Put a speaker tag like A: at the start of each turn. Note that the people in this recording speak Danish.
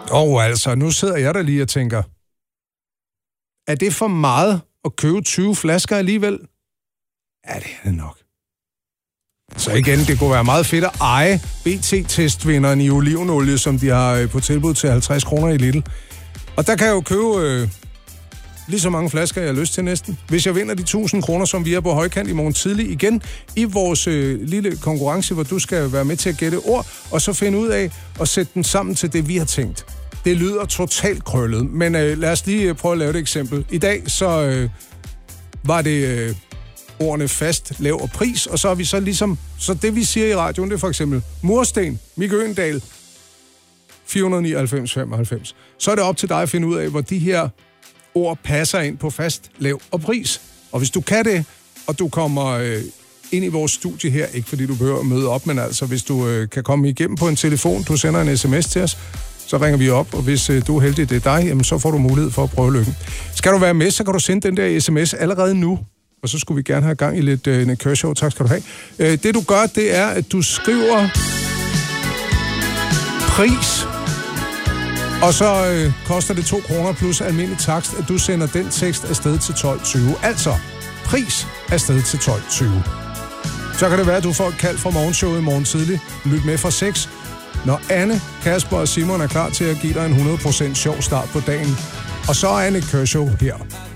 A: Altså, nu sidder jeg der lige og tænker, er det for meget at købe 20 flasker alligevel? Ja, det er det nok. Så igen, det kunne være meget fedt at eje BT-testvinderen i olivenolie, som de har på tilbud til 50 kroner i Lidl. Og der kan jeg jo købe lige så mange flasker, jeg har lyst til næsten. Hvis jeg vinder de 1000 kroner, som vi er på højkant i morgen tidlig igen, i vores lille konkurrence, hvor du skal være med til at gætte ord, og så finde ud af at sætte den sammen til det, vi har tænkt. Det lyder totalt krøllet, men lad os lige prøve at lave et eksempel. I dag så var det ordene fast, lav og pris, og så er vi så ligesom... Så det, vi siger i radioen, det er for eksempel mursten, Mikke Øgendahl, 499,95. Så er det op til dig at finde ud af, hvor de her ord passer ind på fast, lav og pris. Og hvis du kan det, og du kommer ind i vores studie her, ikke fordi du behøver at møde op, men altså hvis du kan komme igennem på en telefon, du sender en sms til os, så ringer vi op, og hvis du er heldig, det er dig, jamen, så får du mulighed for at prøve lykken. Skal du være med, så kan du sende den der sms allerede nu, og så skulle vi gerne have gang i lidt Nick Kershaw. Tak skal du have. Det du gør, det er, at du skriver pris, og så koster det 2 kroner plus almindelig takst, at du sender den tekst afsted til 12.20. Altså, pris afsted til 12.20. Så kan det være, at du får et kald fra morgenshowet i morgen tidlig. Lyt med fra 6. Når Anne, Kasper og Simon er klar til at give dig en 100% sjov start på dagen. Og så er Nick Kershaw her.